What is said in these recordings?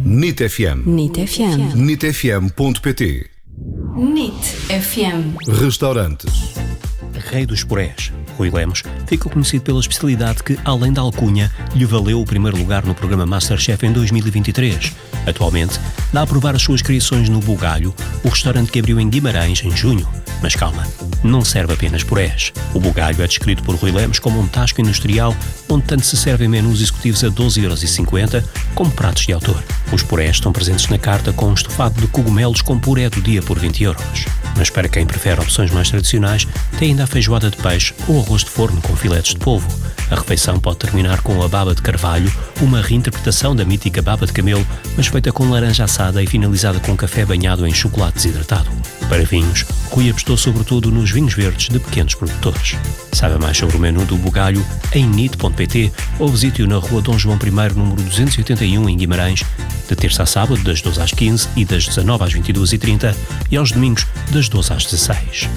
NIT FM. NIT FM. NITfm.pt. NIT FM. Restaurantes. Rei dos purés, Rui Lemos, ficou conhecido pela especialidade que, além da alcunha, lhe valeu o primeiro lugar no programa MasterChef em 2023. Atualmente, dá a provar as suas criações no Bugalho, o restaurante que abriu em Guimarães em junho. Mas calma, não serve apenas purés. O Bugalho é descrito por Rui Lemos como um tasco industrial onde tanto se servem menus executivos a 12,50€ como pratos de autor. Os purés estão presentes na carta com um estofado de cogumelos com puré do dia por 20€. Mas para quem prefere opções mais tradicionais, tem ainda a feijoada de peixe ou arroz de forno com filetes de polvo. A refeição pode terminar com a baba de carvalho, uma reinterpretação da mítica baba de camelo, mas feita com laranja assada e finalizada com café banhado em chocolate desidratado. Para vinhos, Rui apostou sobretudo nos vinhos verdes de pequenos produtores. Saiba mais sobre o menu do Bugalho em nit.pt ou visite-o na rua Dom João I, número 281, em Guimarães, de terça a sábado, das 12 às 15 e das 19 às 22h30 e aos domingos, das 12 às 16.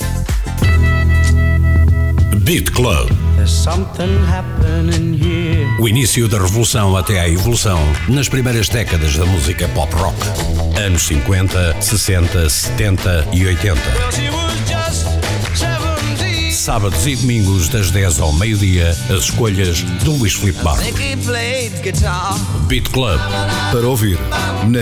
Beat Club. O início da revolução até à evolução nas primeiras décadas da música pop rock. Anos 50, 60, 70 e 80. Sábados e domingos das 10 ao meio-dia, as escolhas do Luís Filipe Barros. Beat Club. Para ouvir na